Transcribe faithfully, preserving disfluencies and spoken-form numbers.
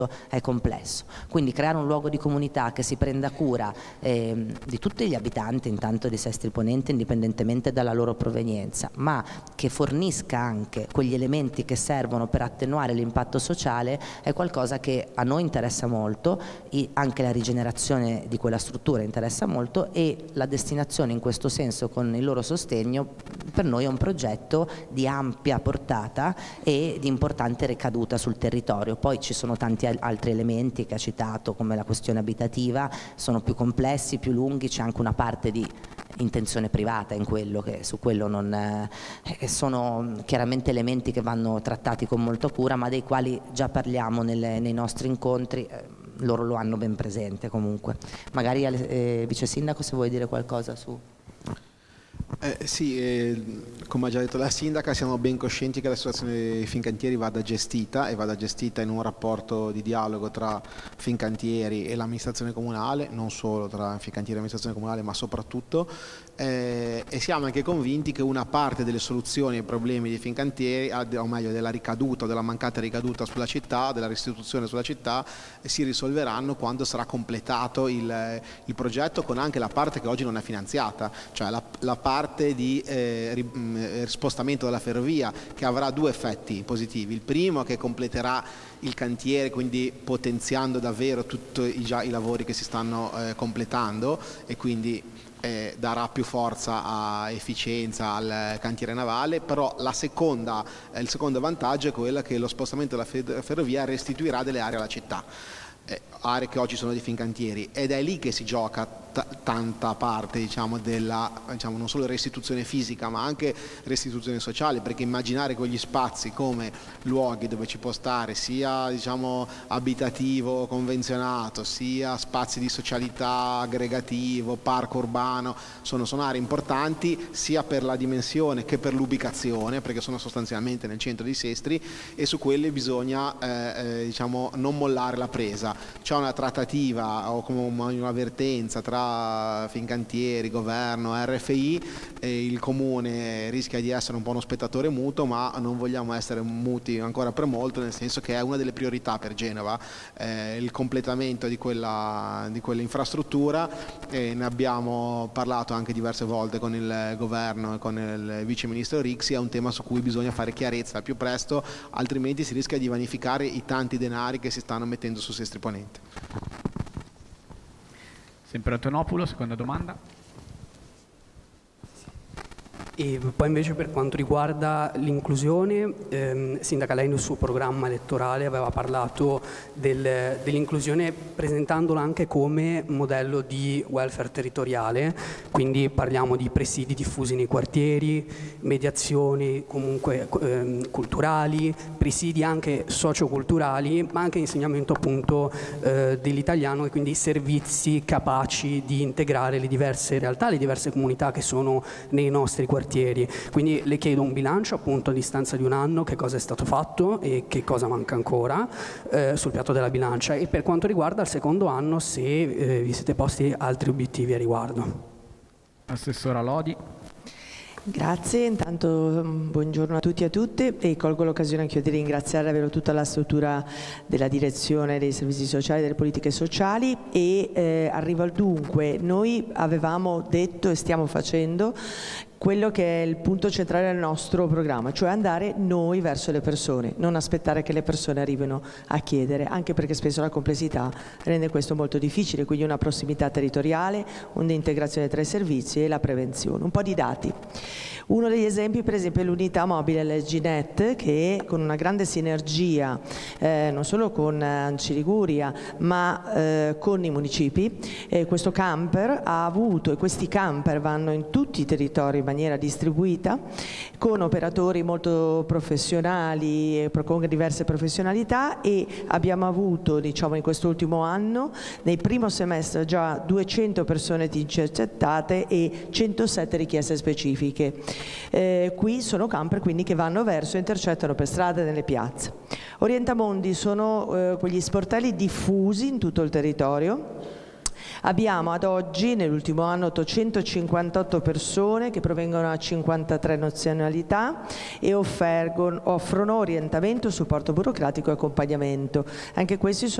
è complesso, quindi creare un luogo di comunità che si prenda cura eh, di tutti gli abitanti intanto di Sestri Ponente indipendentemente dalla loro provenienza, ma che fornisca anche quegli elementi che servono per attenuare l'impatto sociale è qualcosa che a noi interessa molto, anche la rigenerazione di quella struttura interessa molto e la destinazione in questo senso con il loro sostegno per noi è un progetto di ampia portata e di importante ricaduta sul territorio. Poi ci sono tanti altri elementi che ha citato come la questione abitativa, sono più complessi, più lunghi, c'è anche una parte di intenzione privata in quello che su quello non eh, sono chiaramente elementi che vanno trattati con molta cura ma dei quali già parliamo nelle, nei nostri incontri, eh, loro lo hanno ben presente comunque. Magari eh, Vice Sindaco se vuoi dire qualcosa su... Eh, sì, eh, come ha già detto la Sindaca, siamo ben coscienti che la situazione dei Fincantieri vada gestita e vada gestita in un rapporto di dialogo tra Fincantieri e l'amministrazione comunale, non solo tra Fincantieri e l'amministrazione comunale, ma soprattutto, eh, e siamo anche convinti che una parte delle soluzioni ai problemi dei Fincantieri, o meglio della ricaduta, della mancata ricaduta sulla città, della restituzione sulla città, eh, si risolveranno quando sarà completato il, il progetto con anche la parte che oggi non è finanziata, cioè la, la parte di eh, spostamento della ferrovia che avrà due effetti positivi. Il primo che completerà il cantiere, quindi potenziando davvero tutti i, già, i lavori che si stanno eh, completando e quindi eh, darà più forza a efficienza al cantiere navale, però la seconda, eh, il secondo vantaggio è quello che lo spostamento della ferrovia restituirà delle aree alla città. Eh, aree che oggi sono di Fincantieri ed è lì che si gioca tanta parte diciamo, della diciamo, non solo restituzione fisica ma anche restituzione sociale, perché immaginare quegli spazi come luoghi dove ci può stare sia diciamo, abitativo convenzionato sia spazi di socialità aggregativo, parco urbano sono, sono aree importanti sia per la dimensione che per l'ubicazione, perché sono sostanzialmente nel centro di Sestri e su quelle bisogna eh, eh, diciamo, non mollare la presa. C'è una trattativa o come un'avvertenza tra Fincantieri, governo, R F I e il comune rischia di essere un po' uno spettatore muto, ma non vogliamo essere muti ancora per molto, nel senso che è una delle priorità per Genova eh, il completamento di quella di quell'infrastruttura e ne abbiamo parlato anche diverse volte con il governo e con il vice ministro Rixi. È un tema su cui bisogna fare chiarezza al più presto, altrimenti si rischia di vanificare i tanti denari che si stanno mettendo su Sestri Ponente. Sempre Antonopoulos, seconda domanda. E poi invece per quanto riguarda l'inclusione, ehm, Sindaca, lei nel suo programma elettorale aveva parlato del, dell'inclusione presentandola anche come modello di welfare territoriale, quindi parliamo di presidi diffusi nei quartieri, mediazioni comunque ehm, culturali, presidi anche socioculturali, ma anche insegnamento appunto eh, dell'italiano e quindi servizi capaci di integrare le diverse realtà, le diverse comunità che sono nei nostri quartieri. Quindi le chiedo un bilancio appunto a distanza di un anno, che cosa è stato fatto e che cosa manca ancora eh, sul piatto della bilancia, e per quanto riguarda il secondo anno se eh, vi siete posti altri obiettivi a riguardo. Assessora Lodi. Grazie, intanto buongiorno a tutti e a tutte e colgo l'occasione anche io di ringraziare davvero tutta la struttura della direzione dei servizi sociali e delle politiche sociali e eh, arrivo al dunque. Noi avevamo detto e stiamo facendo quello che è il punto centrale del nostro programma, cioè andare noi verso le persone, non aspettare che le persone arrivino a chiedere, anche perché spesso la complessità rende questo molto difficile, quindi una prossimità territoriale, un'integrazione tra i servizi e la prevenzione. Un po' di dati. Uno degli esempi per esempio è l'unità mobile L G Net che con una grande sinergia eh, non solo con Anci Liguria ma eh, con i municipi, eh, questo camper ha avuto, e questi camper vanno in tutti i territori in maniera distribuita con operatori molto professionali con diverse professionalità, e abbiamo avuto diciamo in quest'ultimo anno nel primo semestre già duecento persone intercettate e centosette richieste specifiche. Eh, qui sono camper quindi che vanno verso e intercettano per strada e nelle piazze. Orientamondi sono eh, quegli sportelli diffusi in tutto il territorio Abbiamo ad oggi, nell'ultimo anno, ottocentocinquantotto persone che provengono da cinquantatré nazionalità e offergono, offrono orientamento, supporto burocratico e accompagnamento. Anche questi sono